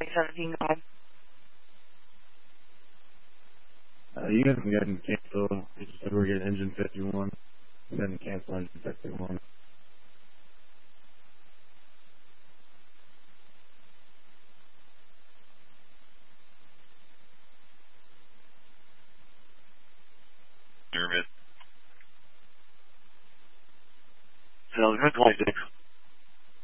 17 go ahead. You guys can go ahead and cancel. You just said we're getting engine 51. Then cancel engine 51. Dermot. Sounds good, 26.